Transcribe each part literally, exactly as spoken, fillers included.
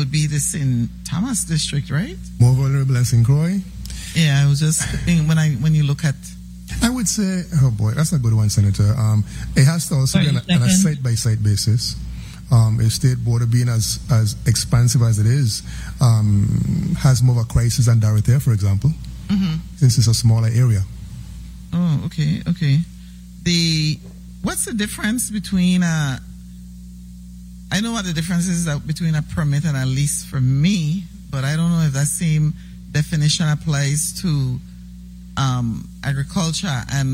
would be the Saint Thomas district, right? More vulnerable than Saint Croix? Yeah, I was just thinking when I when you look at. I would say, oh boy, that's a good one, Senator. Um, it has to also be on a, on a site-by-site basis. Um, a state border being as, as expansive as it is, um, has more of a crisis than Dorothea, for example, mm-hmm. since it's a smaller area. Oh, okay, okay. The what's the difference between a? I know what the difference is between a permit and a lease for me, but I don't know if that same definition applies to um, agriculture. And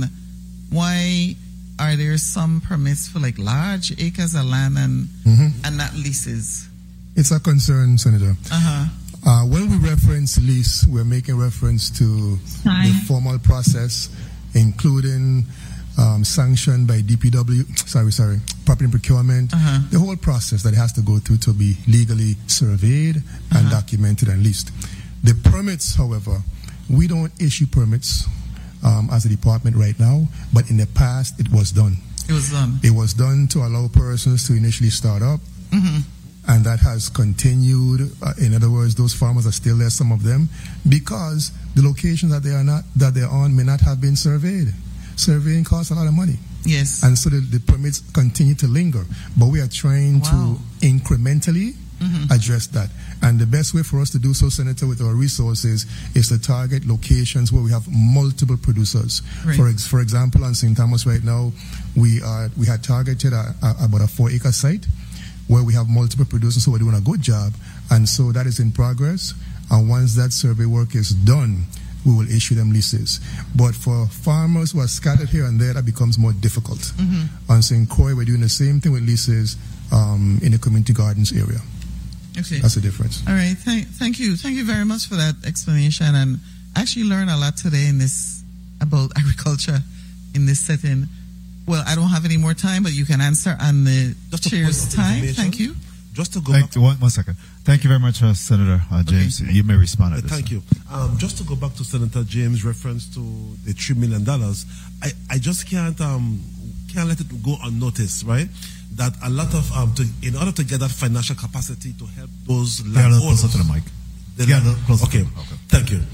why are there some permits for like large acres of land and mm-hmm. and not leases? It's a concern, Senator. Uh-huh. Uh, when we reference lease, we're making reference to Sorry. the formal process, including um, sanctioned by D P W, sorry, sorry, property procurement, uh-huh. the whole process that it has to go through to be legally surveyed uh-huh. and documented and leased. The permits, however, we don't issue permits um, as a department right now, but in the past it was done. It was done. It was done to allow persons to initially start up, mm-hmm. and that has continued. Uh, in other words, those farmers are still there, some of them, because the locations that they are not that they're on may not have been surveyed. Surveying costs a lot of money. Yes. And so the, the permits continue to linger, but we are trying wow. to incrementally mm-hmm. address that. And the best way for us to do so, Senator, with our resources is to target locations where we have multiple producers. Right. For ex- for example, on Saint Thomas right now, we are we had targeted a, a, about a four-acre site where we have multiple producers who are doing a good job. And so that is in progress. And once that survey work is done, we will issue them leases. But for farmers who are scattered here and there, that becomes more difficult. Mm-hmm. On Saint Croix, we're doing the same thing with leases um, in the community gardens area. Okay. That's the difference. All right. Thank, thank you. Thank you very much for that explanation. And I actually learned a lot today in this about agriculture in this setting. Well, I don't have any more time, but you can answer on the Just chair's time. Thank you. Just to go thank back to, one, one second. Thank you very much, uh, Senator uh, James. Okay. You may respond at uh, this Thank time. you. Um, just to go back to Senator James' reference to the three million dollars, I, I just can't um, can't let it go unnoticed, right? That a lot of um, to, in order to get that financial capacity to help those landowners. Yeah, closer to the mic. The yeah, land, closer okay. To the, okay. Thank you.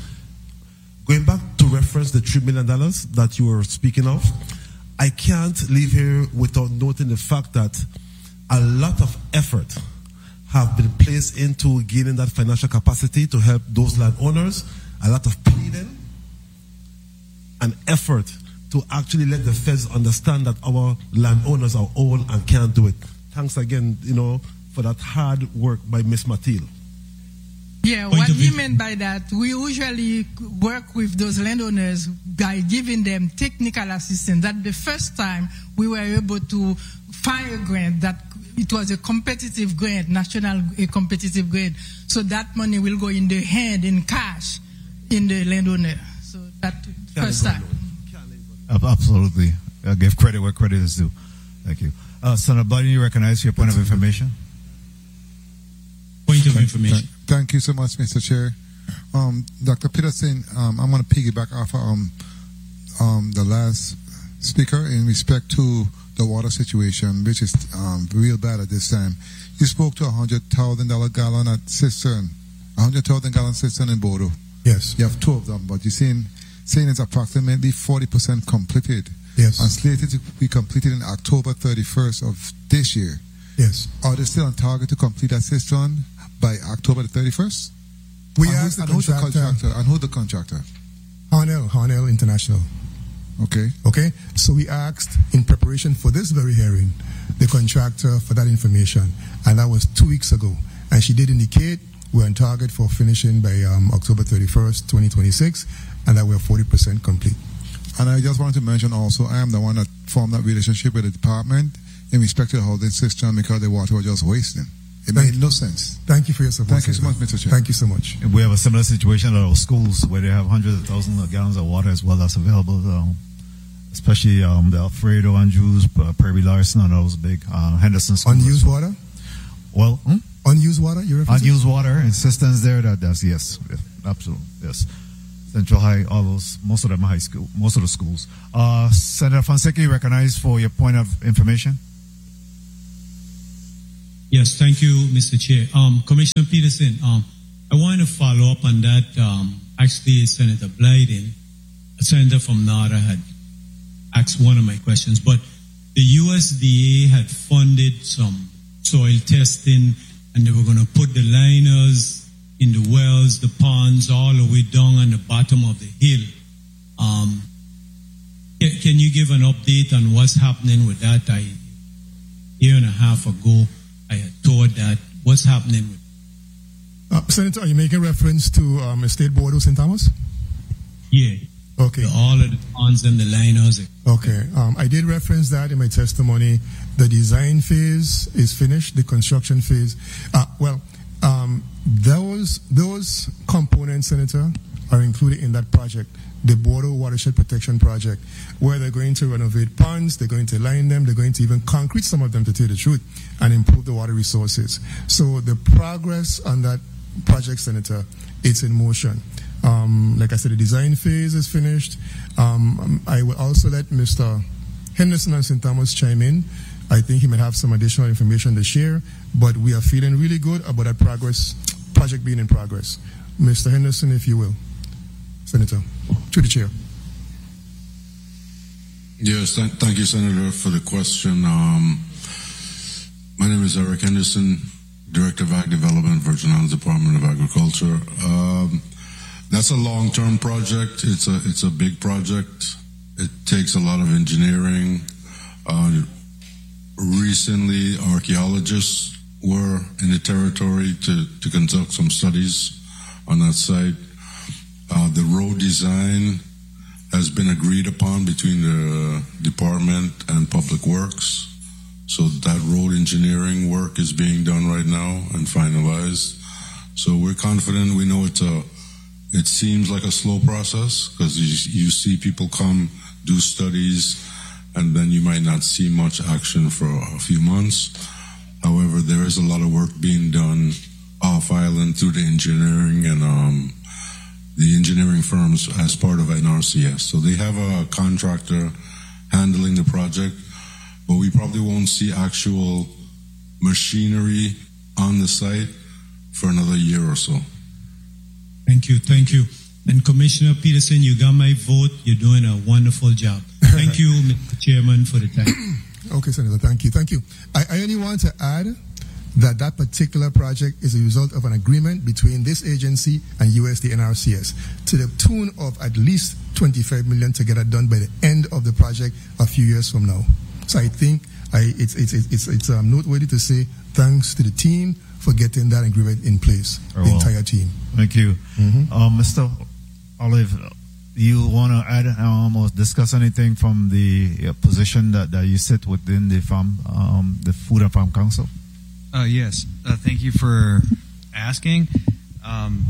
Going back to reference the three million dollars that you were speaking of, I can't leave here without noting the fact that a lot of effort have been placed into gaining that financial capacity to help those landowners, a lot of pleading and effort to actually let the feds understand that our landowners are old and can't do it. Thanks again, you know, for that hard work by Miss Mathilde. Yeah, what he meant by that, we usually work with those landowners by giving them technical assistance. That the first time we were able to find a grant that it was a competitive grant, national a competitive grant. So that money will go in the hand, in cash, in the landowner. So that first time. Absolutely. I give credit where credit is due. Thank you. Uh, Senator Biden, you recognize your point of information? Point of information. Thank, thank you so much, Mister Chair. Um, Doctor Peterson, um, I'm going to piggyback off of, um, um, the last speaker in respect to the water situation, which is um, real bad at this time. You spoke to a one hundred thousand dollars gallon at cistern, one hundred thousand gallon cistern in Bodo. Yes. You have two of them, but you're saying, saying it's approximately forty percent completed. Yes. And slated to be completed in October thirty-first of this year. Yes. Are they still on target to complete that cistern by October the thirty-first? We and asked who, the and contractor. Who's the contractor. And who the contractor? Hornell, Hornell International. Okay. Okay. So we asked, in preparation for this very hearing, the contractor for that information, and that was two weeks ago. And she did indicate we're on target for finishing by um, October thirty-first, twenty twenty-six, and that we're forty percent complete. And I just wanted to mention also, I am the one that formed that relationship with the department in respect to the holding system because the water was just wasting. It Thank made no sense. Thank you for your support. Thank you so much, Mister Chair. Thank you so much. We have a similar situation at our schools where they have hundreds of thousands of gallons of water as well that's available, um, especially um, the Alfredo, Andrews, uh, Prairie Larson, and those big uh, Henderson schools. Unused water? Well, hmm? unused water? You're referring Unused water and systems there. That that's yes, yes, absolutely, yes. Central High, all those, most of them are high school, most of the schools. Uh, Senator Fonseca, you recognized for your point of information? Yes, thank you, Mister Chair. Um, Commissioner Peterson, um, I want to follow up on that. Um, actually, Senator Blyden, a senator from NADA, had asked one of my questions, but the U S D A had funded some soil testing, and they were going to put the liners in the wells, the ponds, all the way down on the bottom of the hill. Um, can, can you give an update on what's happening with that? I, a year and a half ago, I had thought that. What's happening with uh, Senator, are you making reference to um, State Board of Saint Thomas? Yeah. Okay. The, all of the ponds and the liners. Okay. Um, I did reference that in my testimony. The design phase is finished. The construction phase. Uh, well, um, those those components, Senator, are included in that project, the Border Watershed Protection Project, where they're going to renovate ponds, they're going to line them, they're going to even concrete some of them, to tell you the truth, and improve the water resources. So the progress on that project, Senator, it's in motion. Um, like I said, the design phase is finished. Um, I will also let Mister Henderson and Saint Thomas chime in. I think he might have some additional information to share, but we are feeling really good about that progress, project being in progress. Mister Henderson, if you will. Senator, to the chair. Yes, th- thank you, Senator, for the question. Um, my name is Eric Henderson, Director of Ag Development, Virgin Islands Department of Agriculture. Um, that's a long-term project. It's a it's a big project. It takes a lot of engineering. Uh, recently, archaeologists were in the territory to, to conduct some studies on that site. Uh, the road design has been agreed upon between the department and Public Works. So that road engineering work is being done right now and finalized. So we're confident. We know it's a, it seems like a slow process because you, you see people come, do studies, and then you might not see much action for a few months. However, there is a lot of work being done off island through the engineering and um, the engineering firms as part of N R C S. So they have a contractor handling the project, but we probably won't see actual machinery on the site for another year or so. Thank you, thank you. And Commissioner Peterson, you got my vote. You're doing a wonderful job. Thank you, Mister Chairman, for the time. Okay, Senator, thank you, thank you. I, I only want to add that that particular project is a result of an agreement between this agency and U S D N R C S to the tune of at least twenty-five million dollars to get it done by the end of the project a few years from now. So I think I, it's it's it's it's um, noteworthy to say thanks to the team for getting that agreement in place. Very the well. entire team. Thank you, mm-hmm. um, Mister Olive. You want to add um, or discuss anything from the uh, position that, that you sit within the farm, um, the Food and Farm Council? Uh, yes, uh, thank you for asking. Um,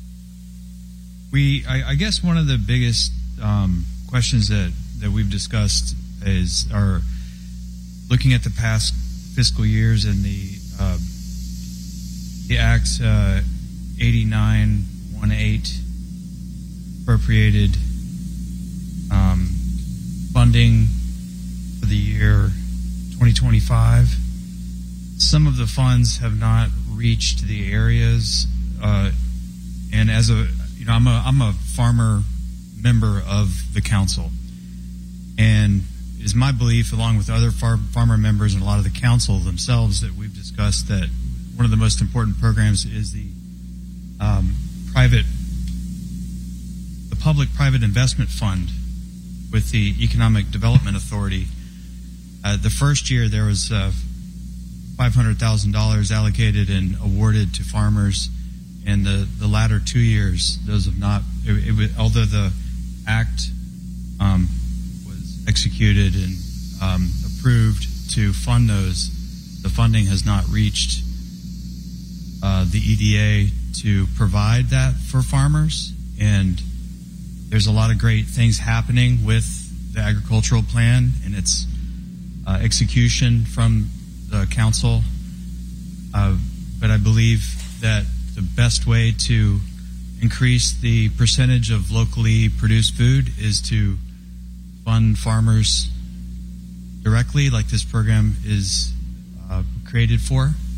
we, I, I guess, one of the biggest um, questions that, that we've discussed is are looking at the past fiscal years and the uh, the Act uh, eighty-nine eighteen appropriated um, funding for the year twenty twenty-five. Some of the funds have not reached the areas, uh, and as a you know, I'm a I'm a farmer member of the council, and it is my belief, along with other far, farmer members and a lot of the council themselves, that we've discussed that one of the most important programs is the um, private, the public-private investment fund with the Economic Development Authority. Uh, the first year there was uh, five hundred thousand dollars allocated and awarded to farmers, and the, the latter two years, those have not, it, it was, although the act um, was executed and um, approved to fund those, the funding has not reached uh, the E D A to provide that for farmers. And there's a lot of great things happening with the agricultural plan and its uh, execution from the council. Uh, but I believe that the best way to increase the percentage of locally produced food is to fund farmers directly, like this program is uh, created for.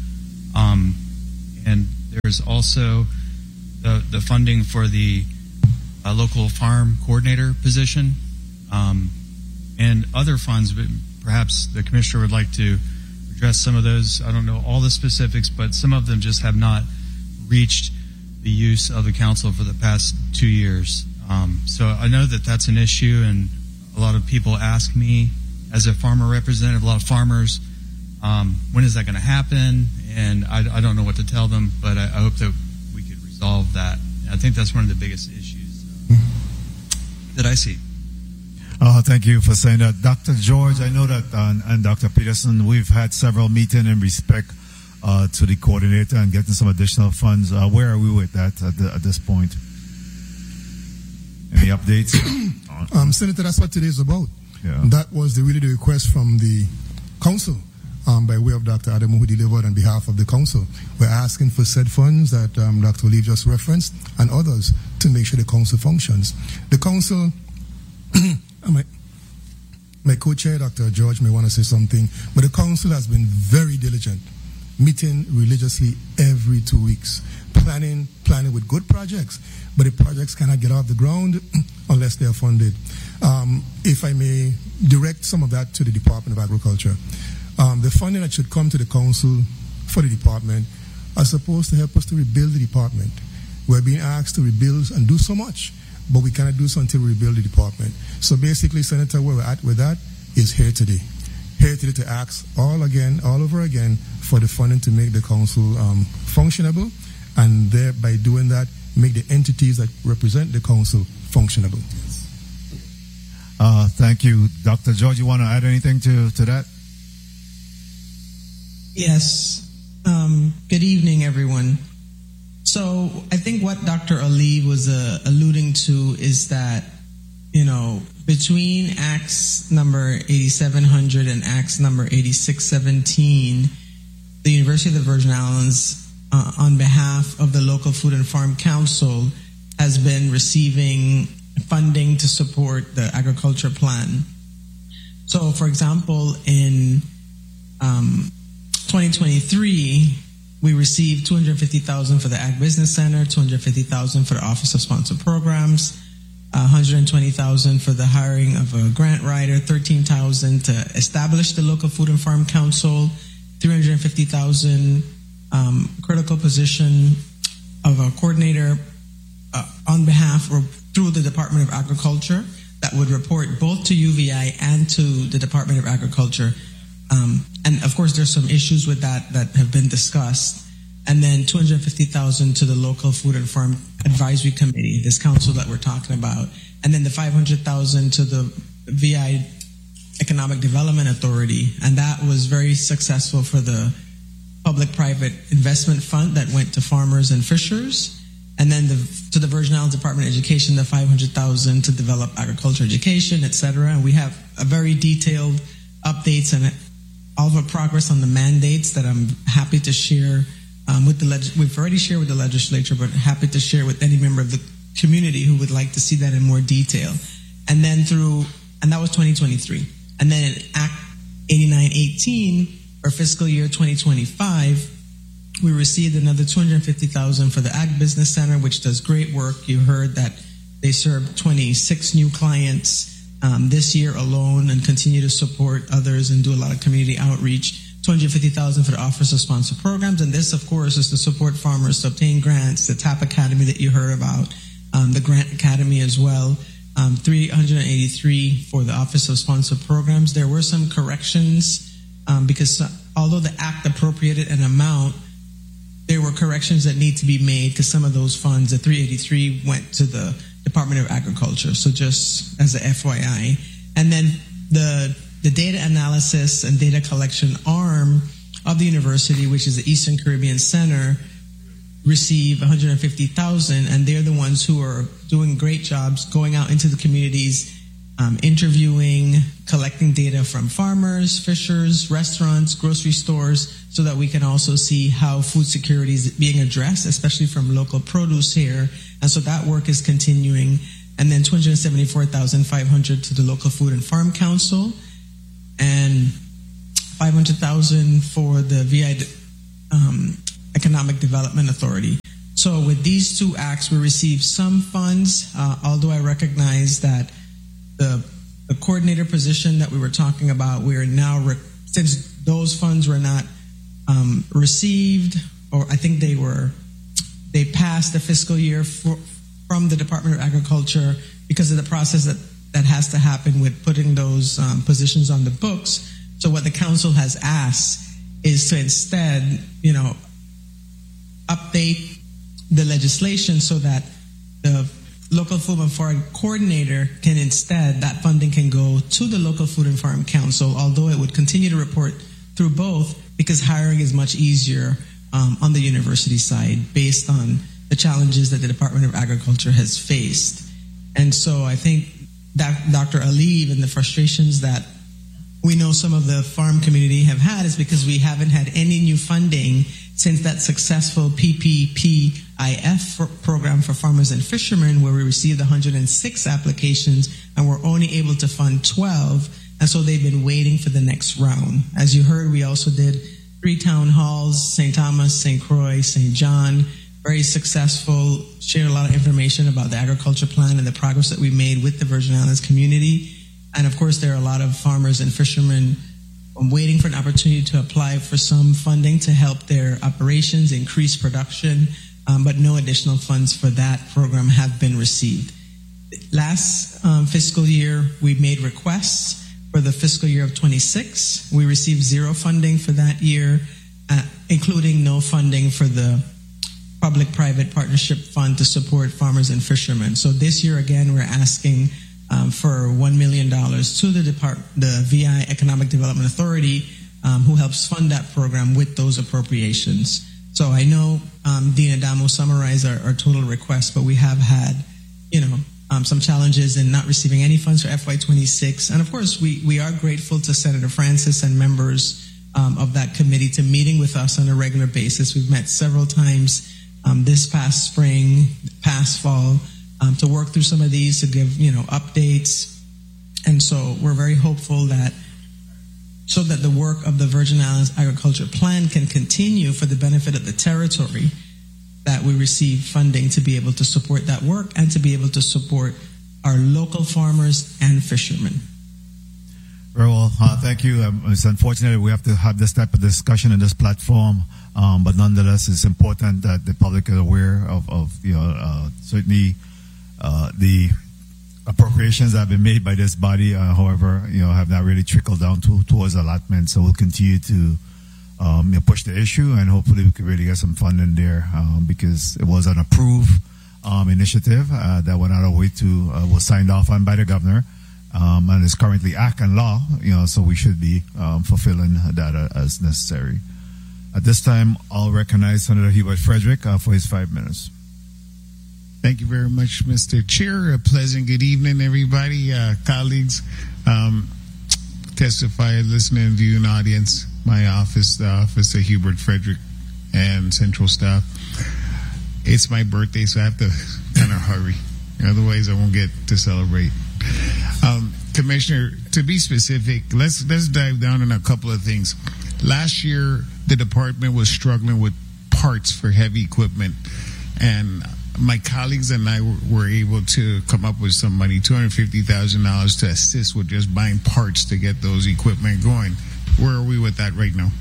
Um, and there's also the, the funding for the uh, local farm coordinator position, um, and other funds. But perhaps the commissioner would like to address some of those. I don't know all the specifics, but some of them just have not reached the use of the council for the past two years. Um, so I know that that's an issue, and a lot of people ask me as a farmer representative, a lot of farmers, um, when is that going to happen? And I, I don't know what to tell them, but I, I hope that we could resolve that. I think that's one of the biggest issues uh, that I see. Uh, thank you for saying that. Doctor George, I know that, uh, and Doctor Peterson, we've had several meetings in respect uh, to the coordinator and getting some additional funds. Uh, where are we with that at, the, at this point? Any updates? um, Senator, that's what today is about. Yeah. That was the, really the request from the council um, by way of Doctor Adamu, who delivered on behalf of the council. We're asking for said funds that um, Doctor Olive just referenced and others to make sure the council functions. The council, my, my co-chair, Doctor George, may want to say something, but the council has been very diligent, meeting religiously every two weeks, planning, planning with good projects, but the projects cannot get off the ground unless they are funded. Um, if I may direct some of that to the Department of Agriculture. Um, the funding that should come to the council for the department are supposed to help us to rebuild the department. We're being asked to rebuild and do so much, but we cannot do so until we rebuild the department. So basically, Senator, where we're at with that is here today. Here today to ask all again, all over again, for the funding to make the council um, functionable, and there, by doing that, make the entities that represent the council functionable. Uh, thank you. Doctor George, you want to add anything to, to that? Yes. Um, good evening, everyone. So I think what Doctor Ali was uh, alluding to is that, you know, between Acts number eighty-seven hundred and Acts number eighty-six seventeen, the University of the Virgin Islands, uh, on behalf of the local Food and Farm Council, has been receiving funding to support the agriculture plan. So, for example, in um, twenty twenty-three, we received two hundred fifty thousand dollars for the Ag Business Center, two hundred fifty thousand dollars for the Office of Sponsored Programs, one hundred twenty thousand dollars for the hiring of a grant writer, thirteen thousand dollars to establish the local Food and Farm Council, three hundred fifty thousand dollars um, critical position of a coordinator uh, on behalf or through the Department of Agriculture that would report both to U V I and to the Department of Agriculture. Um, and of course, there's some issues with that that have been discussed. And then two hundred fifty thousand dollars to the local Food and Farm Advisory Committee, this council that we're talking about. And then the five hundred thousand dollars to the V I Economic Development Authority. And that was very successful for the Public-Private Investment Fund that went to farmers and fishers. And then the, to the Virgin Islands Department of Education, the five hundred thousand dollars to develop agriculture education, et cetera. And we have a very detailed updates and all of our progress on the mandates that I'm happy to share um, with the leg- we've already shared with the legislature, but happy to share with any member of the community who would like to see that in more detail. And then through, and that was twenty twenty-three. And then in Act eighty-nine eighteen, or fiscal year twenty twenty-five, we received another two hundred fifty thousand dollars for the Ag Business Center, which does great work. You heard that they served twenty-six new clients um, this year alone and continue to support others and do a lot of community outreach. two hundred fifty thousand dollars for the Office of Sponsored Programs. And this, of course, is to support farmers to obtain grants, the TAP Academy that you heard about, um, the Grant Academy as well. Um, three hundred eighty-three for the Office of Sponsored Programs. There were some corrections um, because although the Act appropriated an amount, there were corrections that need to be made because some of those funds, the three eighty-three, went to the Department of Agriculture. So just as a F Y I. And then the the data analysis and data collection arm of the university, which is the Eastern Caribbean Center, receive one hundred fifty thousand dollars, and they're the ones who are doing great jobs going out into the communities, um, interviewing, collecting data from farmers, fishers, restaurants, grocery stores, so that we can also see how food security is being addressed, especially from local produce here. And so that work is continuing. And then two hundred seventy-four thousand five hundred dollars to the local Food and Farm Council, and five hundred thousand dollars for the V I um, Economic Development Authority. So with these two acts, we received some funds, uh, although I recognize that the, the coordinator position that we were talking about, we are now, re- since those funds were not um, received, or I think they were, they passed the fiscal year for, from the Department of Agriculture because of the process that, that has to happen with putting those um, positions on the books. So what the council has asked is to instead, you know, update the legislation so that the local food and farm coordinator can instead, that funding can go to the local food and farm council, although it would continue to report through both because hiring is much easier um, on the university side based on the challenges that the Department of Agriculture has faced. And so I think that Doctor Aliv and the frustrations that we know some of the farm community have had is because we haven't had any new funding since that successful P P P I F program for farmers and fishermen, where we received one hundred six applications and we're only able to fund twelve. And so they've been waiting for the next round. As you heard, we also did three town halls, Saint Thomas, Saint Croix, Saint John, very successful, shared a lot of information about the agriculture plan and the progress that we made with the Virgin Islands community. And of course, there are a lot of farmers and fishermen waiting for an opportunity to apply for some funding to help their operations, increase production, um, but no additional funds for that program have been received. Last um, fiscal year, we made requests for the fiscal year of twenty-six. We received zero funding for that year, uh, including no funding for the Public-Private Partnership Fund to support farmers and fishermen. So this year, again, we're asking Um, for one million dollars to the Depart- the V I Economic Development Authority, um, who helps fund that program with those appropriations. So I know um, Dean Adamo summarized our, our total request, but we have had, you know, um, some challenges in not receiving any funds for F Y twenty-six. And of course, we, we are grateful to Senator Francis and members um, of that committee to meeting with us on a regular basis. We've met several times um, this past spring, past fall, Um, to work through some of these, to give, you know, updates. And so we're very hopeful that so that the work of the Virgin Islands Agriculture Plan can continue for the benefit of the territory, that we receive funding to be able to support that work and to be able to support our local farmers and fishermen. Very well. Uh, thank you. Um, it's unfortunate we have to have this type of discussion on this platform, um, but nonetheless, it's important that the public is aware of, of you know, uh, certainly Uh, the appropriations that have been made by this body, uh, however, you know, have not really trickled down to, towards allotment. So we'll continue to um, you know, push the issue, and hopefully we can really get some funding there um, because it was an approved um, initiative uh, that went out of the way to uh, was signed off on by the governor, um, and is currently act and law. You know, so we should be um, fulfilling that uh, as necessary. At this time, I'll recognize Senator Hubert Frederick uh, for his five minutes. Thank you very much, Mister Chair. A pleasant good evening, everybody, uh, colleagues, um, testify, listening, viewing audience, my office, the office of Hubert Frederick, and central staff. It's my birthday, so I have to kind of hurry. Otherwise, I won't get to celebrate. Um, Commissioner, to be specific, let's let's dive down on a couple of things. Last year, the department was struggling with parts for heavy equipment, and my colleagues and I were able to come up with some money, two hundred fifty thousand dollars, to assist with just buying parts to get those equipment going. Where are we with that right now?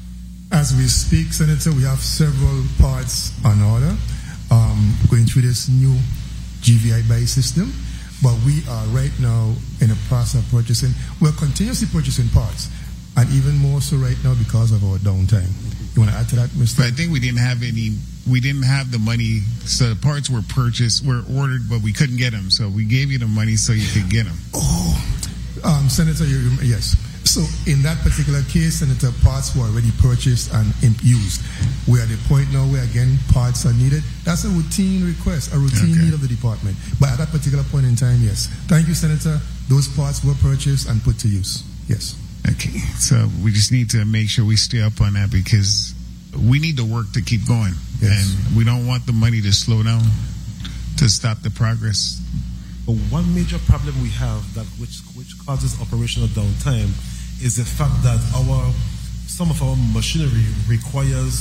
As we speak, Senator, we have several parts on order um, going through this new G V I buy system, but we are right now in the process of purchasing. We're continuously purchasing parts, and even more so right now because of our downtime. You want to add to that, Mister But I think we didn't have any, we didn't have the money, so the parts were purchased, were ordered, but we couldn't get them. So we gave you the money so you could get them. Oh, um, Senator, you, yes. So in that particular case, Senator, parts were already purchased and used. We're at the point now where, again, parts are needed. That's a routine request, a routine Okay. need of the department. But at that particular point in time, yes. Thank you, Senator. Those parts were purchased and put to use. Yes. Okay, so we just need to make sure we stay up on that because we need the work to keep going. Yes. And we don't want the money to slow down to stop the progress. But one major problem we have that which which causes operational downtime is the fact that our some of our machinery requires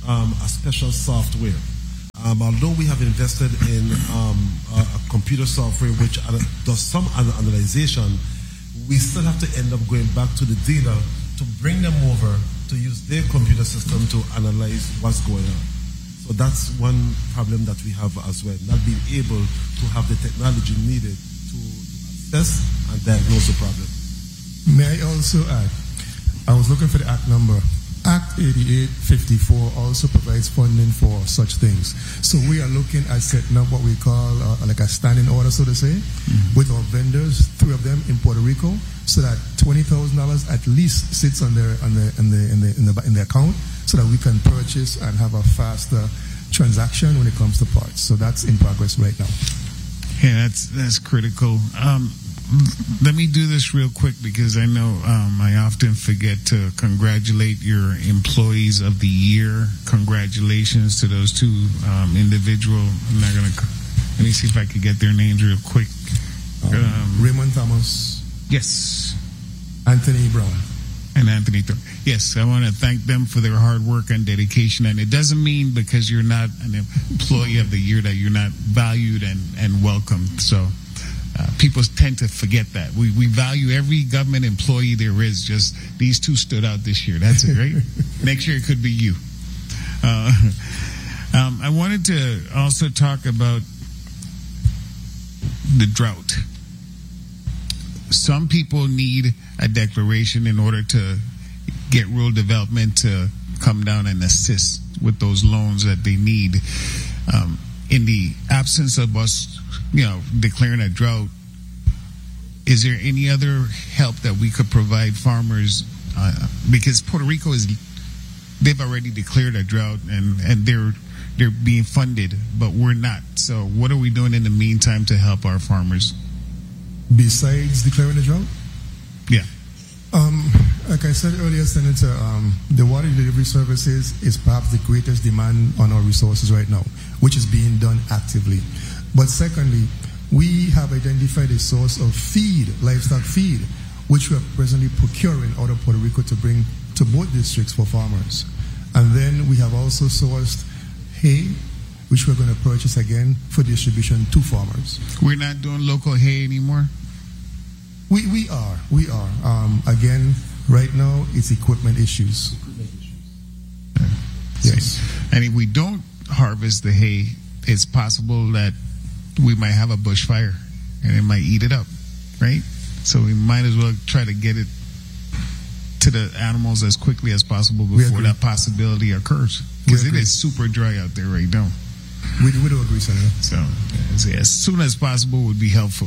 um, a special software. Um, although we have invested in um, a, a computer software which does some analyzation, we still have to end up going back to the dealer to bring them over to use their computer system to analyze what's going on. So that's one problem that we have as well, not being able to have the technology needed to assess and diagnose the problem. May I also add, I was looking for the Act number. Act eighty-eight fifty-four also provides funding for such things. So we are looking at setting up what we call uh, like a standing order, so to say, mm-hmm. with our vendors, three of them in Puerto Rico, so that twenty thousand dollars at least sits on their on the in the in the in the in the account, so that we can purchase and have a faster transaction when it comes to parts. So that's in progress right now. Yeah, that's that's critical. Um, Let me do this real quick because I know um, I often forget to congratulate your employees of the year. Congratulations to those two um, individual. I'm not gonna. Let me see if I could get their names real quick. Um, um, Raymond Thomas. Yes. Anthony Brown. And Anthony Thorne. Yes, I want to thank them for their hard work and dedication. And it doesn't mean because you're not an employee of the year that you're not valued and, and welcomed. So. Uh, people tend to forget that. We we value every government employee there is. Just these two stood out this year. That's it, right? Next year it could be you. Uh, um, I wanted to also talk about the drought. Some people need a declaration in order to get rural development to come down and assist with those loans that they need. Um, in the absence of us, you know, declaring a drought, is there any other help that we could provide farmers? Uh, because Puerto Rico is, they've already declared a drought and, and they're they're being funded, but we're not. So what are we doing in the meantime to help our farmers? Besides declaring a drought? Yeah. Um, like I said earlier, Senator, um, the water delivery services is perhaps the greatest demand on our resources right now, which is being done actively. But secondly, we have identified a source of feed, livestock feed, which we are presently procuring out of Puerto Rico to bring to both districts for farmers. And then we have also sourced hay, which we're going to purchase again for distribution to farmers. We're not doing local hay anymore? We we are. We are. Um, again, right now, it's equipment issues. Yeah. Yes. And if we don't harvest the hay, it's possible that we might have a bushfire and it might eat it up, right? So we might as well try to get it to the animals as quickly as possible before that possibility occurs. Because it is super dry out there right now. We, we do agree, Senator. So as soon as possible would be helpful.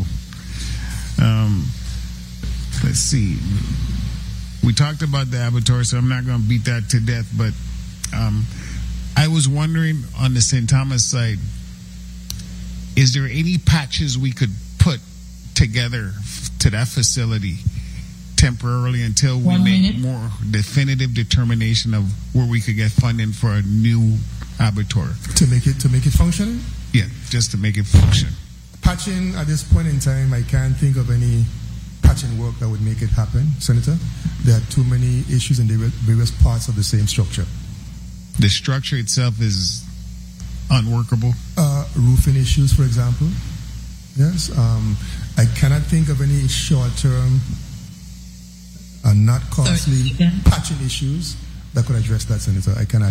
Um, let's see. We talked about the abattoir, so I'm not going to beat that to death, but um, I was wondering on the Saint Thomas side, is there any patches we could put together to that facility temporarily until we One make minute. more definitive determination of where we could get funding for a new abattoir? To make it to make it functioning? Yeah, just to make it function. Patching at this point in time, I can't think of any patching work that would make it happen, Senator. There are too many issues in the various parts of the same structure. The structure itself is unworkable. Uh, roofing issues, for example. Yes. Um, I cannot think of any short-term and not costly patching issues that could address that, Senator. I cannot.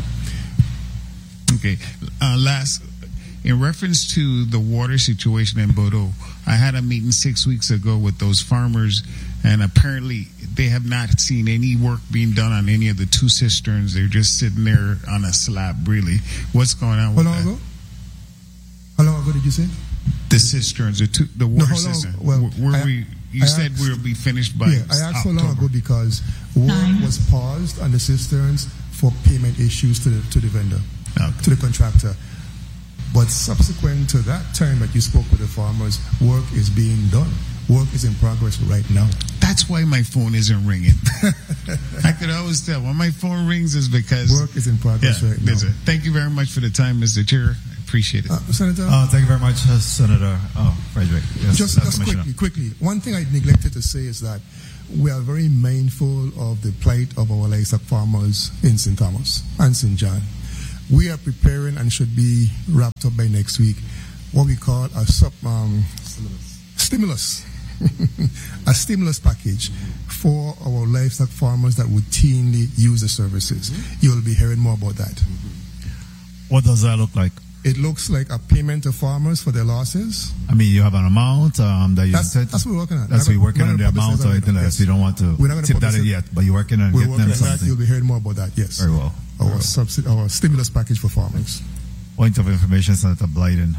Okay. Uh, last, in reference to the water situation in Bodo, I had a meeting six weeks ago with those farmers, and apparently they have not seen any work being done on any of the two cisterns. They're just sitting there on a slab, really. What's going on with How long that? ago? How long ago did you say? The cisterns, the, two, the water No, how long- cistern. well, where, where I- we, you I said asked- we'll be finished by Yeah, I asked October. how long ago because work was paused on the cisterns for payment issues to the to the vendor, Okay. to the contractor. But subsequent to that time that you spoke with the farmers, work is being done. Work is in progress right now. That's why my phone isn't ringing. I could always tell when my phone rings is because Work is in progress yeah, right now. there's a- Thank you very much for the time, Mister Chair. I appreciate it. Uh, Senator? Uh, thank you very much, uh, Senator oh, Frederick. Yes, just uh, just Commissioner. quickly, quickly. One thing I neglected to say is that we are very mindful of the plight of our livestock farmers in Saint Thomas and Saint John. we are preparing and should be wrapped up by next week what we call a sub, um, stimulus, a stimulus package for our livestock farmers that routinely use the services. Mm-hmm. You'll be hearing more about that. Mm-hmm. What does that look like? It looks like a payment to farmers for their losses. I mean, you have an amount um, that you that's, said. That's what we're working on. That's what you're working on, the amount or anything like that. So you don't want to tip that in yet, but you're working on we're getting working them on something. That. You'll be hearing more about that, yes. Very well. Our, Very well. Subsidi- our stimulus package for farmers. Point of information, Senator Blyden.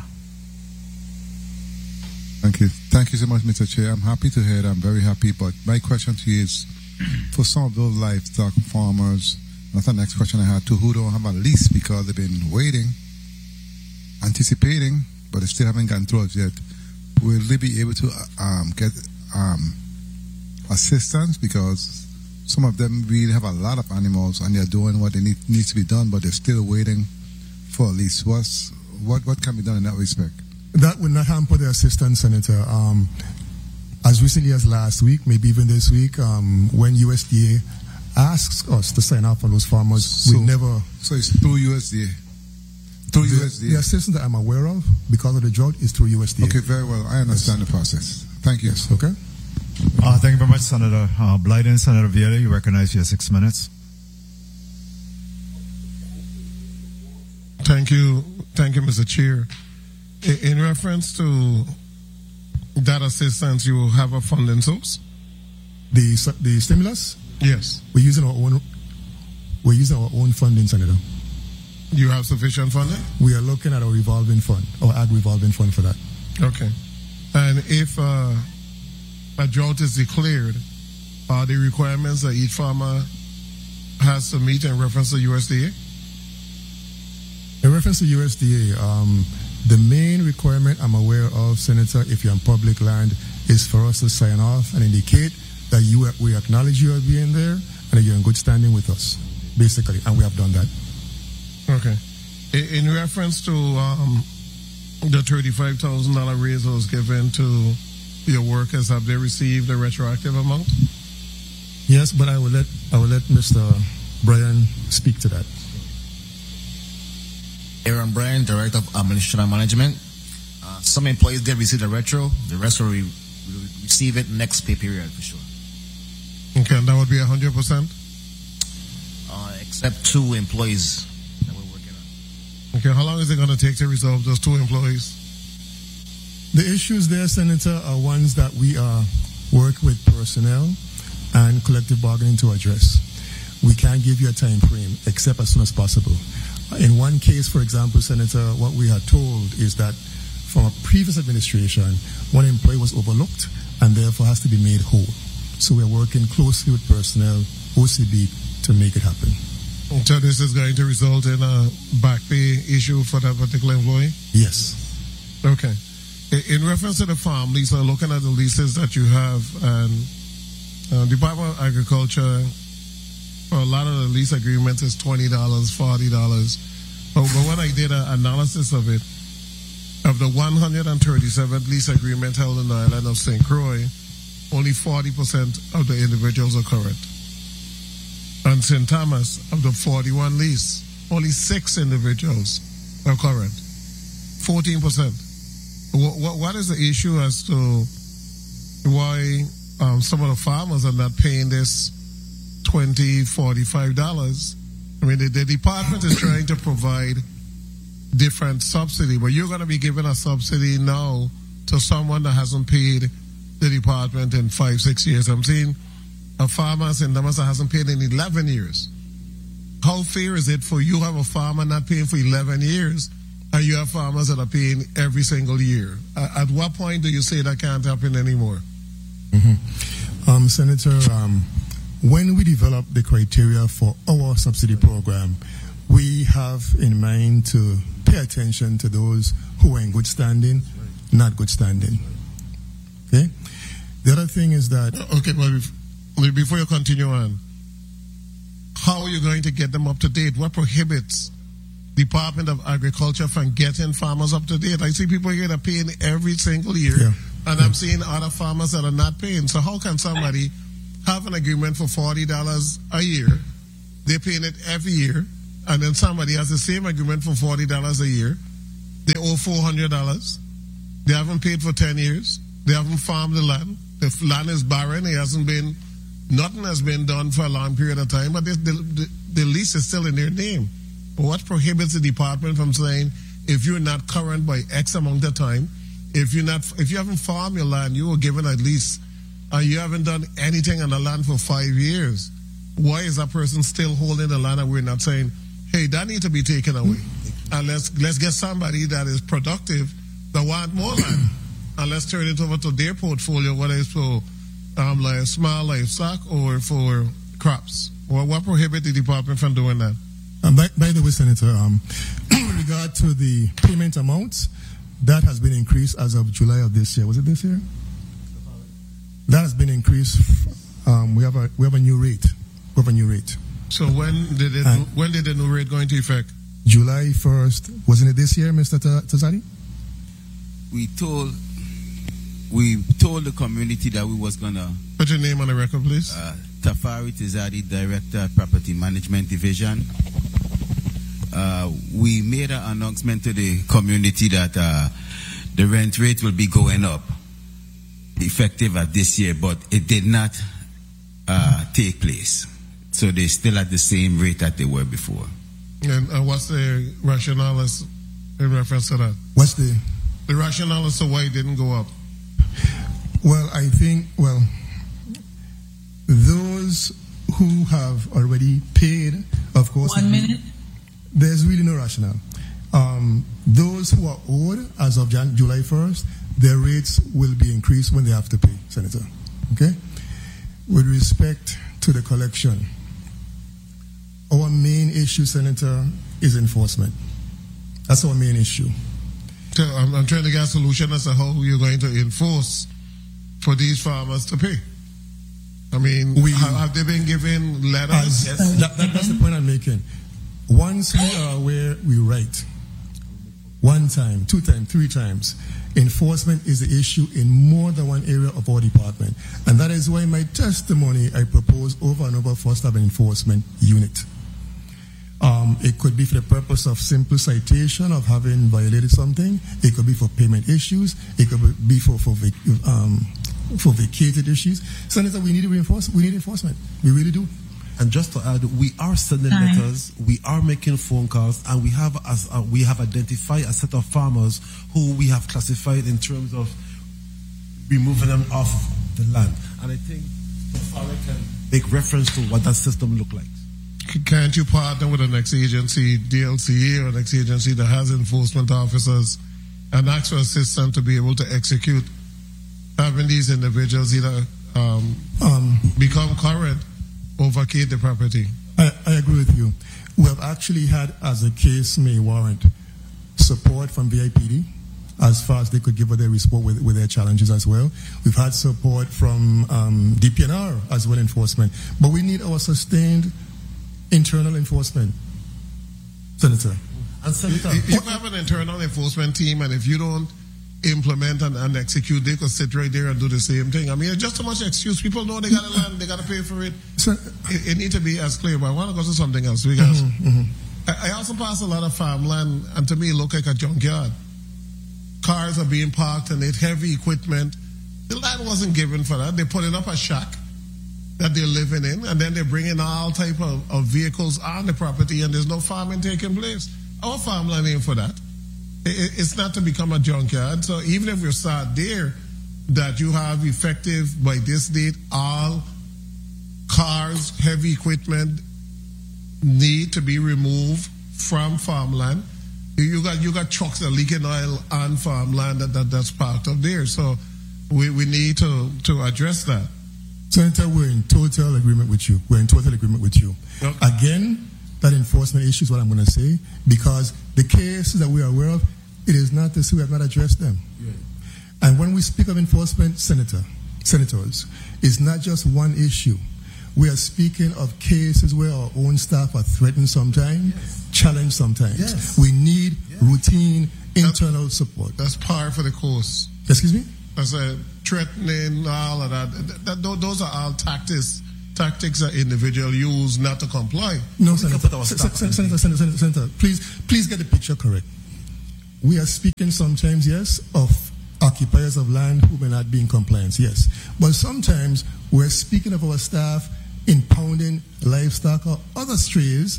Thank you. Thank you so much, Mister Chair. I'm happy to hear that. I'm very happy. But my question to you is, for some of those livestock farmers, that's the next question I had, to who don't have a lease because they've been waiting, anticipating, but they still haven't gotten through it yet, will they be able to um, get um, assistance? Because some of them really have a lot of animals and they're doing what they need needs to be done, but they're still waiting for a lease. What's, what, what can be done in that respect? That would not hamper the assistance, Senator. Um, as recently as last week, maybe even this week, um, when U S D A asks us to sign up on those farmers, so, we never... So it's through U S D A? Through the, U S D A? The assistance that I'm aware of, because of the drought, is through U S D A. Okay, very well. I understand yes. the process. Thank you. Yes, okay. Uh, thank you very much, Senator uh, Blyden. Senator Vieira, you recognize your six minutes. Thank you. Thank you, Mister Chair. In reference to that assistance, you will have a funding source? The the stimulus? Yes. We're using our own. We're using our own funding, Senator. You have sufficient funding? We are looking at a revolving fund, or ag revolving fund for that. Okay. And if uh, a drought is declared, are the requirements that each farmer has to meet in reference to U S D A? In reference to U S D A, um, the main requirement I'm aware of, Senator, if you're on public land, is for us to sign off and indicate that you we acknowledge you are being there and that you're in good standing with us, basically, and we have done that. Okay. In reference to um, the thirty-five thousand dollars raise that was given to your workers, have they received a retroactive amount? Yes, but I will let I will let Mister Brian speak to that. Aaron Bryan, Director of Administration and Management. Uh, some employees did receive the retro. The rest will, re- will receive it next pay period for sure. Okay, and that would be one hundred percent? Uh, except two employees that we're working on. Okay, how long is it going to take to resolve those two employees? The issues there, Senator, are ones that we are working with personnel and collective bargaining to address. We can't give you a time frame except as soon as possible. In one case, for example, Senator, what we are told is that from a previous administration, one employee was overlooked and therefore has to be made whole. So we're working closely with personnel, O C B, to make it happen. So this is going to result in a back pay issue for that particular employee? Yes. Okay. In reference to the farm lease, I'm looking at the leases that you have, and uh, Department of Agriculture, for a lot of the lease agreements, is twenty dollars, forty dollars. But, but when I did an analysis of it, of the one hundred thirty-seventh lease agreement held in the island of Saint Croix, only forty percent of the individuals are current. And Saint Thomas, of the forty-one lease, only six individuals are current. fourteen percent. What, what, what is the issue as to why um, some of the farmers are not paying this twenty dollars, forty-five dollars? I mean, the, the department is trying to provide different subsidy, but you're going to be giving a subsidy now to someone that hasn't paid the department in five, six years. I'm seeing a farmer in Damas that hasn't paid in eleven years. How fair is it for you to have a farmer not paying for eleven years and you have farmers that are paying every single year? At what point do you say that can't happen anymore? Mm-hmm. Um, Senator, um, when we develop the criteria for our subsidy program, we have in mind to pay attention to those who are in good standing, not good standing. Okay? The other thing is that... Okay, but before you continue on, how are you going to get them up to date? What prohibits Department of Agriculture from getting farmers up to date? I see people here that are paying every single year, yeah. and I'm seeing other farmers that are not paying. So how can somebody have an agreement for forty dollars a year, they're paying it every year, and then somebody has the same agreement for forty dollars a year. They owe four hundred dollars. They haven't paid for ten years. They haven't farmed the land. The land is barren. It hasn't been, nothing has been done for a long period of time, but the, the, the lease is still in their name. But what prohibits the department from saying, if you're not current by X amount of time, if you're not, if you haven't farmed your land, you were given a lease, and you haven't done anything on the land for five years, why is that person still holding the land and we're not saying, hey, that needs to be taken away? And let's let's get somebody that is productive, that want more land, and let's turn it over to their portfolio, whether it's for um, like small livestock or for crops. Well, what prohibits the department from doing that? Um, by, by the way, Senator, um, in regard to the payment amounts, that has been increased as of July of this year. Was it this year? That has been increased. Um, we have a we have a new rate. We have a new rate. So when did it, And when did the new rate go into effect? July first. Wasn't it this year, Mister Tazadi? We told we told the community that we was gonna put your name on the record, please. Uh, Tafari Tazadi, Director, Property Management Division. Uh, we made an announcement to the community that uh, the rent rate will be going up, effective at this year, but it did not uh, take place. So they're still at the same rate that they were before. And uh, what's the rationale as, in reference to that? What's the the rationale as to why it didn't go up? Well, I think, well, those who have already paid, of course. One minute. There's really no rationale. Um, those who are owed as of Jan- July first, their rates will be increased when they have to pay, Senator. Okay? With respect to the collection, our main issue, Senator, is enforcement. That's our main issue. So I'm, I'm trying to get a solution as to how you're going to enforce for these farmers to pay. I mean, we, have, have they been given letters? As, yes. that, that, that's the point I'm making. Once we are aware, we write. One time, two times, three times. Enforcement is the issue in more than one area of our department. And that is why in my testimony, I propose over and over for us to have an enforcement unit. Um, it could be for the purpose of simple citation of having violated something. It could be for payment issues. It could be for for, vac- um, for vacated issues. Senator, we need to reinforce. We need enforcement. We really do. And just to add, we are sending Time. letters, we are making phone calls, and we have as uh, we have identified a set of farmers who we have classified in terms of removing them off the land. And I think the farmer can make reference to what that system look like. Can't you partner with the next agency, D L C A, or next agency that has enforcement officers, and ask for assistance to be able to execute having these individuals either um, Um, become current or vacate the property? I, I agree with you. We have actually had, as the case may warrant, support from V I P D as far as they could give us their report with, with their challenges as well. We've had support from um, D P N R as well, enforcement. But we need our sustained internal enforcement, Senator. And Senator, if you have an internal enforcement team, and if you don't implement and, and execute, they could sit right there and do the same thing. I mean, it's just so much excuse. People know they got to land, they got to pay for it. So, it. It needs to be as clear. But I want to go to something else because mm-hmm, mm-hmm. I, I also pass a lot of farmland, and to me, it look like a junkyard. Cars are being parked and it's heavy equipment. The land wasn't given for that. They're putting up a shack that they're living in, and then they're bringing all type of, of vehicles on the property, and there's no farming taking place. Our farmland ain't for that. It, it's not to become a junkyard. So even if we start there, that you have effective by this date, all cars, heavy equipment need to be removed from farmland. You got you got trucks that are leaking oil on farmland that, that that's parked up there. So we, we need to, to address that. Senator, we're in total agreement with you. We're in total agreement with you. Okay. Again, that enforcement issue is what I'm going to say, because the cases that we are aware of, it is not this, we have not addressed them. Yeah. And when we speak of enforcement, Senator, senators, it's not just one issue. We are speaking of cases where our own staff are threatened sometimes, yes. challenged sometimes. Yes. We need yes. routine internal that, support. That's par for the course. Excuse me? That's a threatening, all of that. That, that. Those are all tactics tactics that individual use not to comply. No, Senator, Senator, Senator, Senator, Senator, please, please get the picture correct. We are speaking sometimes, yes, of occupiers of land who may not be in compliance, yes. But sometimes we're speaking of our staff impounding livestock or other strays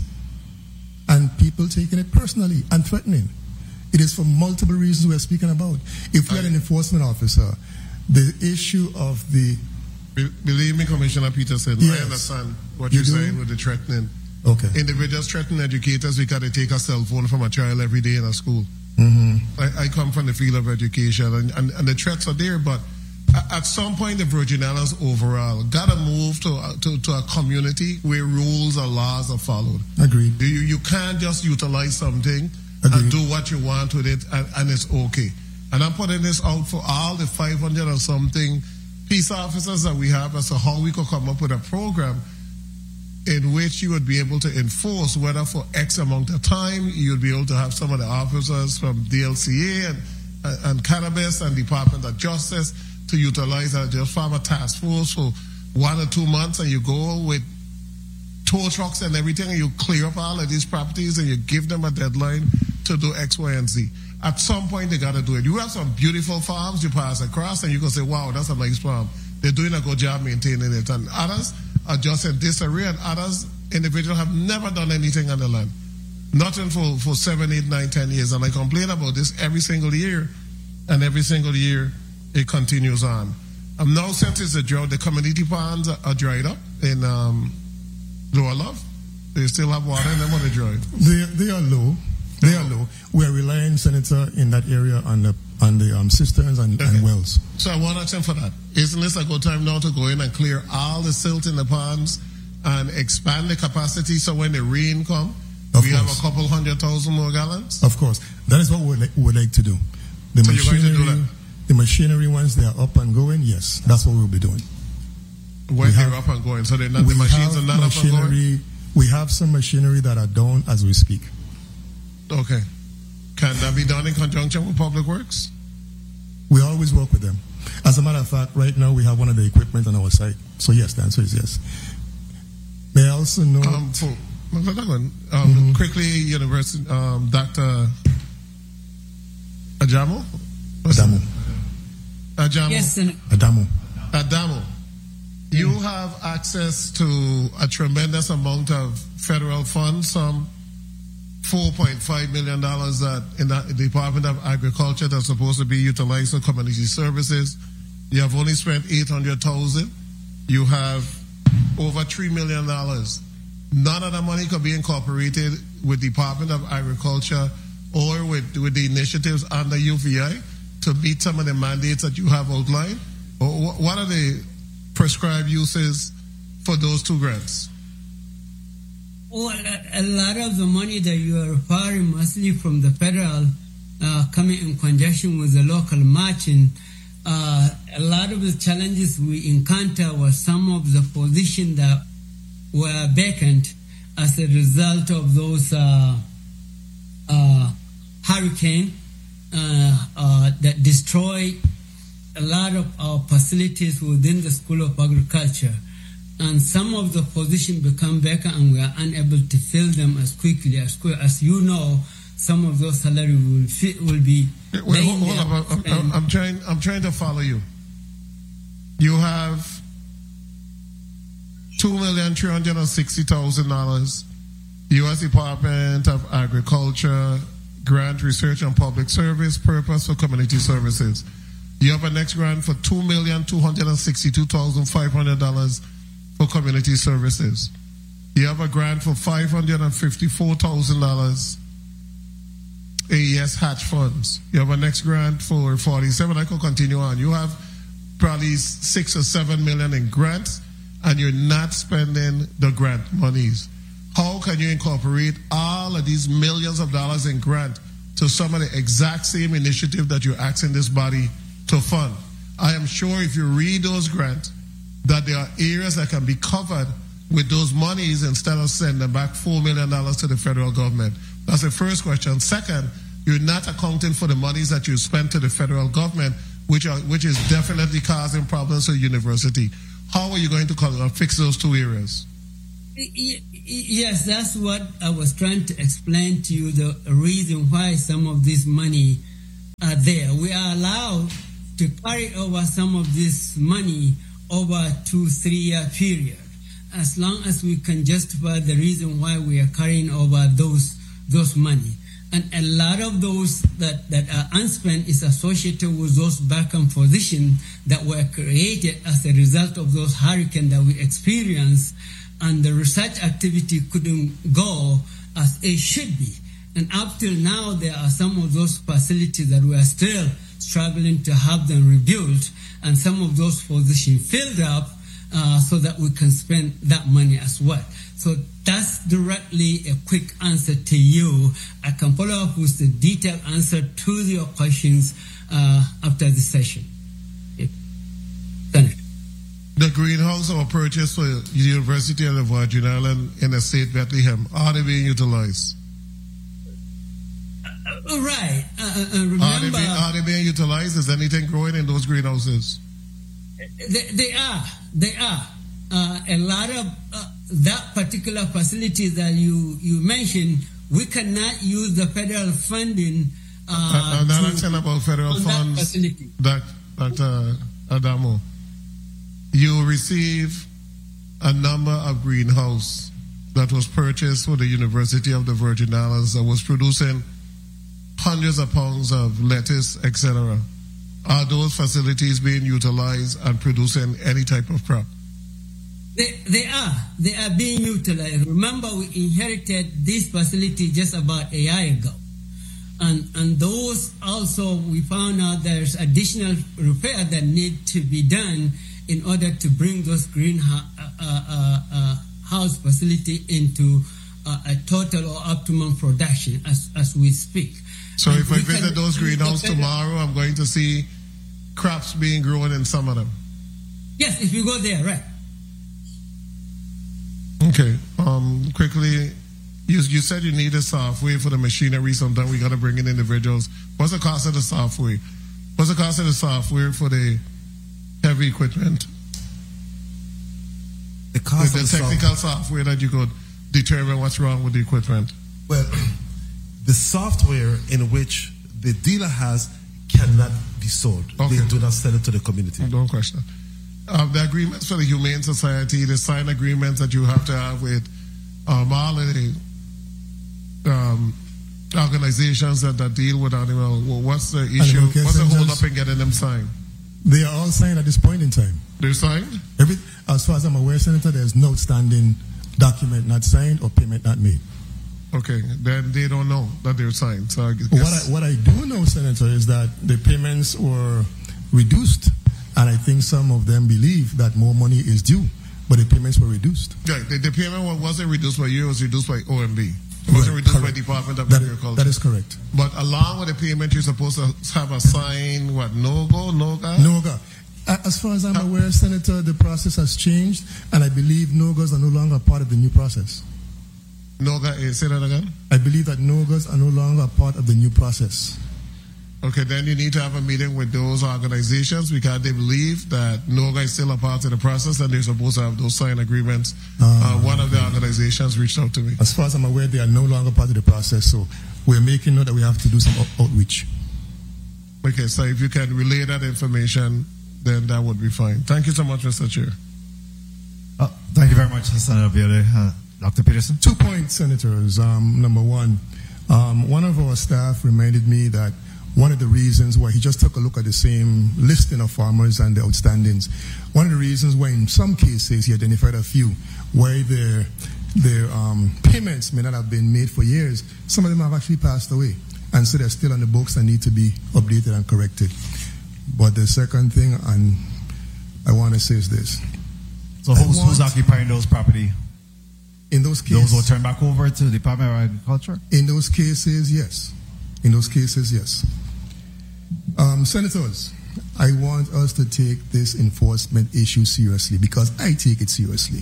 and people taking it personally and threatening. It is for multiple reasons we're speaking about. If we had an enforcement officer, the issue of the... Believe me, Commissioner Peterson, yes. I understand what you you're do? saying with the threatening. Okay. Individuals threaten educators because they take a cell phone from a child every day in a school. Mm-hmm. I, I come from the field of education, and, and, and the threats are there, but at some point the Virgin Islands overall got to move to, uh, to to a community where rules or laws are followed. Agreed. You, you can't just utilize something Agreed. and do what you want with it, and, and it's okay. And I'm putting this out for all the five hundred or something peace officers that we have as to how we could come up with a program in which you would be able to enforce whether for X amount of time you would be able to have some of the officers from D L C A and, and cannabis and Department of Justice to utilize a just form a task force for one or two months, and you go with tow trucks and everything, and you clear up all of these properties and you give them a deadline to do X, Y, and Z. At some point, they got to do it. You have some beautiful farms you pass across, and you can say, wow, that's a nice farm. They're doing a good job maintaining it. And others are just in disarray, and others, individuals, have never done anything on the land. Nothing for, for seven, eight, nine, ten years. And I complain about this every single year, and every single year it continues on. Um, now, since it's a drought, the community ponds are, are dried up in um, Lower Love. They still have water in them when they dry. They, they are low. They are low. We are relying, Senator, in that area on the on the um, cisterns and, okay. and wells. So I want action for that. Isn't this a good time now to go in and clear all the silt in the ponds and expand the capacity so when the rain comes, we course. have a couple hundred thousand more gallons? Of course. That is what we would like, we would like to do. The so machinery, you're going to do that? The machinery, once they are up and going, yes, that's what we'll be doing. When we they're have, up and going, so they're not, the machines are not up and going? We have some machinery that are down as we speak. Okay. Can that be done in conjunction with Public Works? We always work with them. As a matter of fact, right now we have one of the equipment on our site. So yes, the answer is yes. May I also know... Um, for, um, mm-hmm. Quickly, University, um, Doctor Ajamo? Adamo. Ajamo. Yes, sir. Adamo. Adamo. You have access to a tremendous amount of federal funds, some four point five million dollars that in the Department of Agriculture that's supposed to be utilized for community services. You have only spent eight hundred thousand dollars. You have over three million dollars. None of the money could be incorporated with Department of Agriculture or with, with the initiatives under U V I to meet some of the mandates that you have outlined. What are the prescribed uses for those two grants? Well, a lot of the money that you are referring mostly from the federal uh, coming in conjunction with the local matching. Uh, a lot of the challenges we encounter were some of the positions that were vacant as a result of those uh, uh, hurricane uh, uh, that destroyed a lot of our facilities within the School of Agriculture. And some of the positions become vacant and we are unable to fill them as quickly as quick. As you know, some of those salaries will fit, will be. Wait, hold, hold up. I'm, I'm, I'm trying. I'm trying to follow you. You have two million three hundred and sixty thousand dollars. U S Department of Agriculture grant, research and public service purpose for community services. You have a next grant for two million two hundred and sixty-two thousand five hundred dollars for community services. You have a grant for five hundred and fifty-four thousand dollars. A E S Hatch funds. You have a next grant for forty-seven. I could continue on. You have probably six or seven million in grants, and you're not spending the grant monies. How can you incorporate all of these millions of dollars in grant to some of the exact same initiative that you're asking this body to fund? I am sure if you read those grants, that there are areas that can be covered with those monies instead of sending back four million dollars to the federal government. That's the first question. Second, you're not accounting for the monies that you spend to the federal government, which are which is definitely causing problems for the university. How are you going to uh, fix those two areas? Yes, that's what I was trying to explain to you, the reason why some of this money are there. We are allowed to carry over some of this money over a two, three-year period, as long as we can justify the reason why we are carrying over those those money. And a lot of those that, that are unspent is associated with those vacant positions that were created as a result of those hurricanes that we experienced, and the research activity couldn't go as it should be. And up till now, there are some of those facilities that we are still struggling to have them rebuilt, and some of those positions filled up uh, so that we can spend that money as well. So that's directly a quick answer to you. I can follow up with the detailed answer to your questions uh, after the session. Yep. The greenhouse or purchase for the University of the Virgin Islands in the state Bethlehem, are they being utilized? Uh, right. Uh, uh, remember, are, they being, are they being utilized? Is anything growing in those greenhouses? They, they are. They are. Uh, a lot of uh, that particular facility that you, you mentioned, we cannot use the federal funding. Uh, I'm not asking about federal funds. That, Doctor Adamo, you receive a number of greenhouse that was purchased for the University of the Virgin Islands that was producing hundreds of pounds of lettuce, et cetera. Are those facilities being utilized and producing any type of crop? They, they are. They are being utilized. Remember, we inherited this facility just about a year ago. And, and those also, we found out there's additional repair that need to be done in order to bring those greenhouse uh, uh, uh, house facility into uh, a total or optimum production as, as we speak. So and if I visit those greenhouses tomorrow, I'm going to see crops being grown in some of them? Yes, if you go there, right. Okay. Um, quickly, you, you said you need a software for the machinery. Sometimes we got to bring in individuals. What's the cost of the software? What's the cost of the software for the heavy equipment? The cost the, the of the technical software. software that you could determine what's wrong with the equipment. Well, the software in which the dealer has cannot be sold. Okay. They do not sell it to the community. Don't question. Um, the agreements for the Humane Society, the signed agreements that you have to have with um, all of the um, organizations that, that deal with animals. Well, what's the issue? What's the hold up in getting them signed? They are all signed at this point in time. They're signed? Every, as far as I'm aware, Senator, there's no outstanding document not signed or payment not made. Okay, then they don't know that they're signed. So I guess what I, what I do know, Senator, is that the payments were reduced, and I think some of them believe that more money is due, but the payments were reduced. Yeah, the, the payment wasn't reduced by you; it was reduced by O M B. It wasn't right, reduced correct. by Department of that, Agriculture. That is correct. But along with the payment, you're supposed to have a sign. What? No go, no go. No go. As far as I'm aware, Senator, the process has changed, and I believe NOGAs are no longer part of the new process. NOGA, say that again? I believe that NOGAs are no longer part of the new process. Okay, then you need to have a meeting with those organizations because they believe that NOGA is still a part of the process and they're supposed to have those signed agreements. Uh, uh, one of the organizations reached out to me. As far as I'm aware, they are no longer part of the process, so we're making note that we have to do some out- outreach. Okay, so if you can relay that information, then that would be fine. Thank you so much, Mister Chair. Uh, thank you very much, Senator Viole. Uh, Doctor Peterson? Two points, Senators. Um, number one, um, one of our staff reminded me that one of the reasons why he just took a look at the same listing of farmers and the outstandings. One of the reasons why in some cases he identified a few where their, their um, payments may not have been made for years. Some of them have actually passed away. And so they're still on the books and need to be updated and corrected. But the second thing, and I want to say is this. So who's, who's occupying those property? In those cases, those will turn back over to the Department of Agriculture? In those cases, yes. In those cases, yes. Um, Senators, I want us to take this enforcement issue seriously because I take it seriously.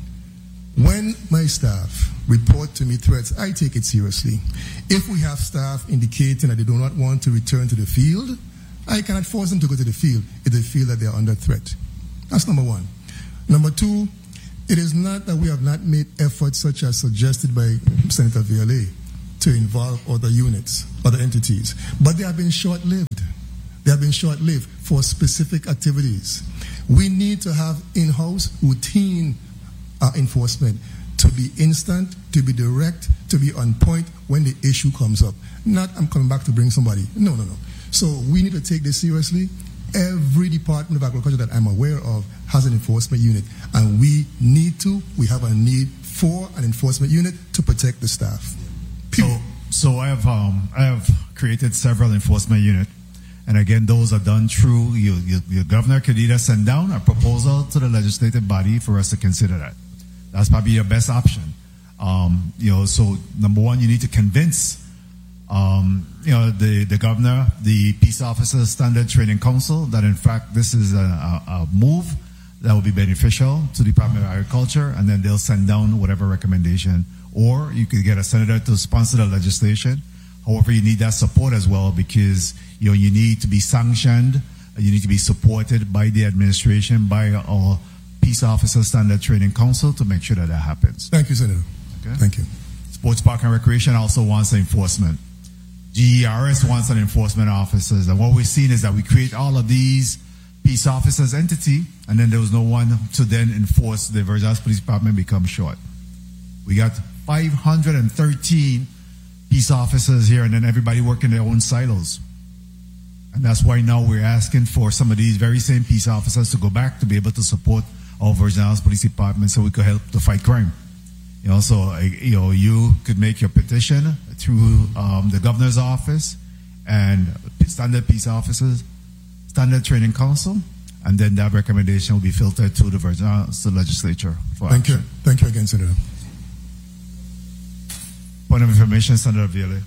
When my staff report to me threats, I take it seriously. If we have staff indicating that they do not want to return to the field, I cannot force them to go to the field if they feel that they are under threat. That's number one. Number two, it is not that we have not made efforts such as suggested by Senator Viale to involve other units, other entities, but they have been short-lived. They have been short-lived for specific activities. We need to have in-house routine uh, enforcement to be instant, to be direct, to be on point when the issue comes up. Not, I'm coming back to bring somebody. No, no, no. So we need to take this seriously. Every department of agriculture that I'm aware of has an enforcement unit, and we need to, we have a need for an enforcement unit to protect the staff. So, so I have, um, I have created several enforcement units. And again, those are done through, you, you, your governor could either send down a proposal to the legislative body for us to consider that. That's probably your best option. Um, you know, so number one, you need to convince, um, you know, the, the governor, the Peace Officers Standard Training Council, that in fact this is a, a, a move that will be beneficial to the Department of Agriculture, and then they'll send down whatever recommendation. Or you could get a senator to sponsor the legislation. However, you need that support as well, because you know you need to be sanctioned, you need to be supported by the administration, by our Peace Officer Standard Training Council to make sure that that happens. Thank you, Senator. Okay. Thank you. Sports Park and Recreation also wants enforcement. G E R S wants an enforcement officers, and what we've seen is that we create all of these peace officers entity, and then there was no one to then enforce. The Virgin Islands Police Department becomes short. We got five hundred thirteen peace officers here, and then everybody working their own silos. And that's why now we're asking for some of these very same peace officers to go back to be able to support our Virgin Islands Police Department so we could help to fight crime. You know, so you know, you could make your petition through um, the governor's office and standard peace officers, standard training council, and then that recommendation will be filtered to the Virgin Islands legislature for Thank action. you. Thank you again, Senator. Point of information, Senator Viale.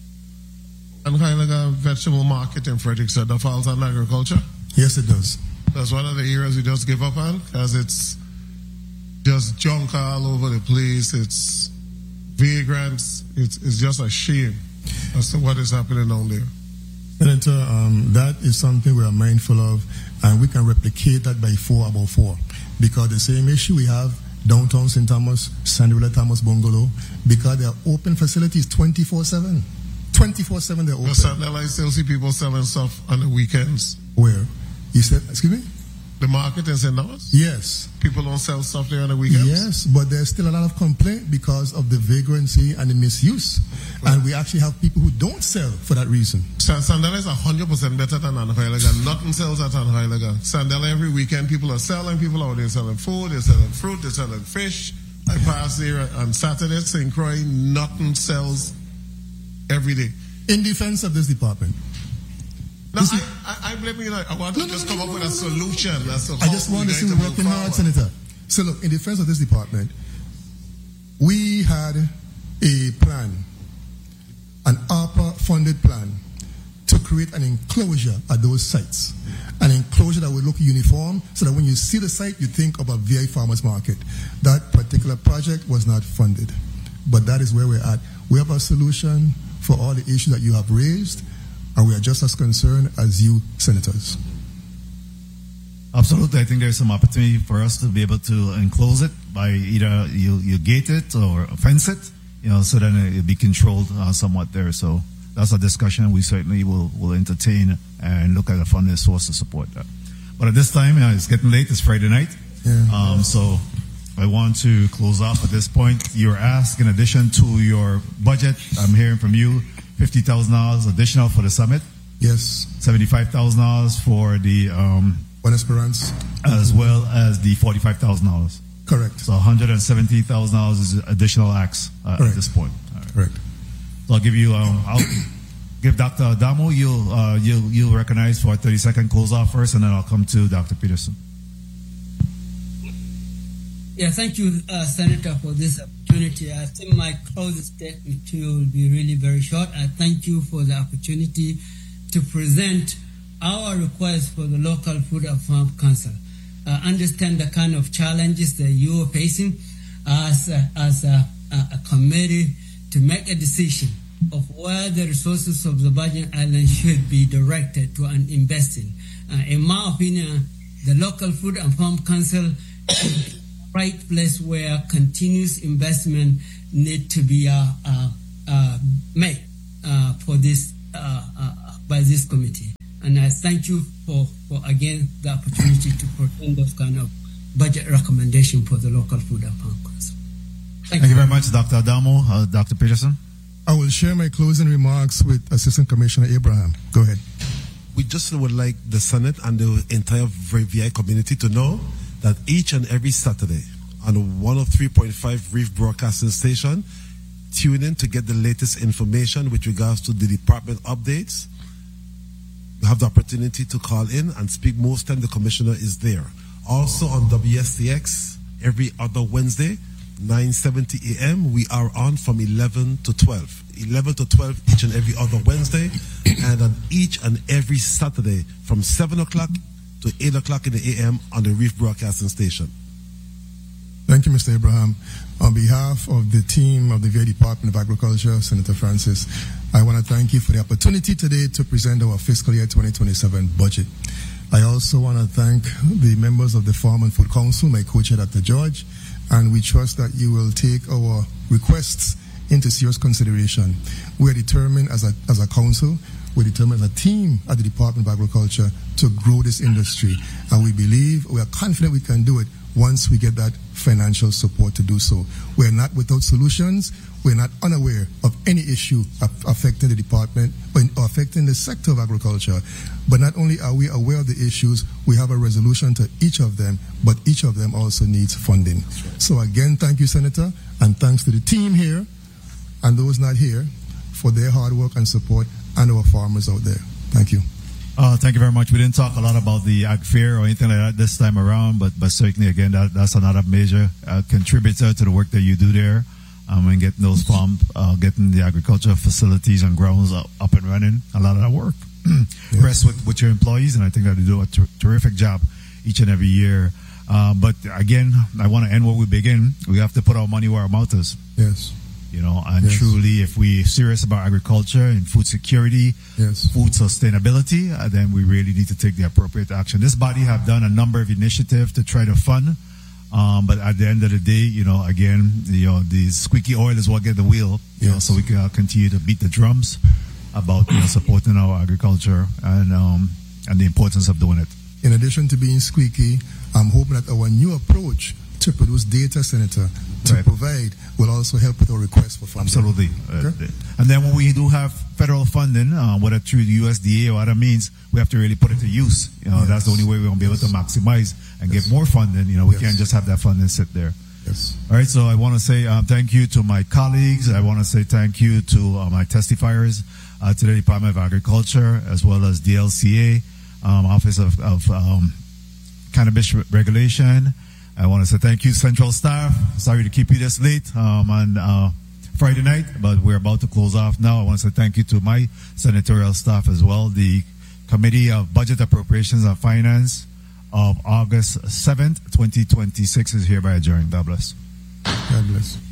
And kind of a vegetable market in Frederickson that falls on agriculture? Yes, it does. That's one of the areas we just give up on, because it's just junk all over the place. It's vagrants. It's, it's just a shame as to what is happening down there. Senator, um, that is something we are mindful of, and we can replicate that by four about four, because the same issue we have downtown Saint Thomas, Sandwilla Thomas Bungalow, because they are open facilities twenty-four seven. twenty-four seven they're open. But I still see people selling stuff on the weekends. Where? You said, excuse me? The market in Saint Thomas? Yes. People don't sell stuff there on the weekends? Yes, but there's still a lot of complaint because of the vagrancy and the misuse. Right. And we actually have people who don't sell for that reason. Sandela is one hundred percent better than Anheuliga. Nothing sells at Anheuliga. Sandela every weekend, people are selling. People out there selling food, they're selling fruit, they're selling fish. I pass there on Saturday, Saint Croix, nothing sells every day. In defense of this department. No, I, I, I blame you. Like, I want to no, just no, come no, up no, with no, a solution. No, no. That's I just want to see we're working hard, Senator. So look, in defense of this department, we had a plan, an ARPA funded plan to create an enclosure at those sites. An enclosure that would look uniform so that when you see the site, you think of a V I farmers market. That particular project was not funded. But that is where we're at. We have a solution for all the issues that you have raised, and we are just as concerned as you, senators. Absolutely. I think there's some opportunity for us to be able to enclose it by either you, you gate it or fence it, you know, so then it'll be controlled uh, somewhat there. So that's a discussion we certainly will, will entertain and look at a funding source to support that. But at this time, uh, it's getting late. It's Friday night. Yeah. Um, so I want to close off at this point. You're asked, in addition to your budget, I'm hearing from you, fifty thousand dollars additional for the summit. Yes. seventy-five thousand dollars for the um, Bon Esperance, as well as the forty-five thousand dollars. Correct. So one hundred seventy thousand dollars is additional acts uh, at this point. All right. Correct. So I'll give you, um, I'll give Doctor Adamo, you'll, uh, you'll, you'll recognize for a thirty second close off first, and then I'll come to Doctor Peterson. Yeah, thank you, uh, Senator, for this opportunity. I think my closing statement to you will be really very short. I thank you for the opportunity to present our request for the local food and farm council. Uh, understand the kind of challenges that you are facing as a, as a, a committee to make a decision of where the resources of the Virgin Islands should be directed to and invested in. Uh, in my opinion, the local food and farm council right place where continuous investment need to be uh, uh, uh, made uh, for this uh, uh, by this committee. And I thank you for, for again the opportunity to present those kind of budget recommendation for the local food and farm council. Thank, thank you very much, Doctor Adamo. Uh, Doctor Peterson. I will share my closing remarks with Assistant Commissioner Abraham. Go ahead. We just would like the Senate and the entire V I community to know that each and every Saturday on one oh three point five Reef Broadcasting Station, tune in to get the latest information with regards to the department updates. You have the opportunity to call in and speak. Most time the commissioner is there. Also on W S T X every other Wednesday, nine seventy a m we are on from eleven to twelve. eleven to twelve each and every other Wednesday, and on each and every Saturday from seven o'clock to eight o'clock in the a m on the Reef Broadcasting Station. Thank you, Mister Abraham. On behalf of the team of the V I Department of Agriculture, Senator Francis, I want to thank you for the opportunity today to present our fiscal year twenty twenty-seven budget. I also want to thank the members of the Farm and Food Council, my co-chair, Doctor George, and we trust that you will take our requests into serious consideration. We are determined as a, as a council, we're determined as a team at the Department of Agriculture to grow this industry. And we believe, we are confident we can do it once we get that financial support to do so. We're not without solutions. We're not unaware of any issue affecting the department or affecting the sector of agriculture. But not only are we aware of the issues, we have a resolution to each of them, but each of them also needs funding. So again, thank you, Senator, and thanks to the team here and those not here for their hard work and support, and our farmers out there. Thank you. Uh, thank you very much. We didn't talk a lot about the Ag Fair or anything like that this time around, but, but certainly, again, that, that's another major uh, contributor to the work that you do there. Um, and getting those farms, uh, getting the agricultural facilities and grounds up, up and running, a lot of that work yes. rests with, with your employees, and I think that they do a ter- terrific job each and every year. Uh, but again, I want to end where we begin. We have to put our money where our mouth is. Yes. You know, and yes. truly, if we're serious about agriculture and food security, yes. food sustainability, uh, then we really need to take the appropriate action. This body have done a number of initiatives to try to fund. Um, but at the end of the day, you know, again, you know, the squeaky oil is what get the wheel, you yes. know, so we can uh, continue to beat the drums about, you know, supporting our agriculture and, um, and the importance of doing it. In addition to being squeaky, I'm hoping that our new approach to produce data, Senator, to right. provide will also help with our request for funding. Absolutely. Okay. Uh, and then when we do have federal funding, uh, whether through the U S D A or other means, we have to really put it to use. You know, yes. that's the only way we're going to be able to maximize and yes. get more funding. You know, we yes. can't just have that funding sit there. Yes. All right. So I want to say um, thank you to my colleagues. I want to say thank you to uh, my testifiers, uh, to the Department of Agriculture, as well as D L C A, um, Office of, of um, Cannabis Regulation. I want to say thank you, Central Staff. Sorry to keep you this late um, on uh, Friday night, but we're about to close off now. I want to say thank you to my senatorial staff as well. The Committee of Budget Appropriations and Finance of August seventh, twenty twenty-six is hereby adjourned. God bless. God bless.